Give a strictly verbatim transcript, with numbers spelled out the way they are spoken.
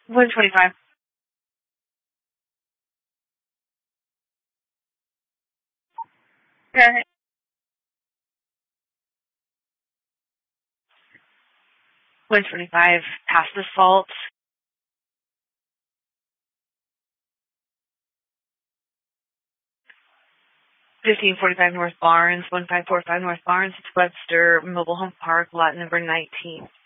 one twenty-five. Okay. one twenty-five, past the fault. fifteen forty-five North Barnes, one five four five North Barnes, it's Webster Mobile Home Park, lot number nineteen.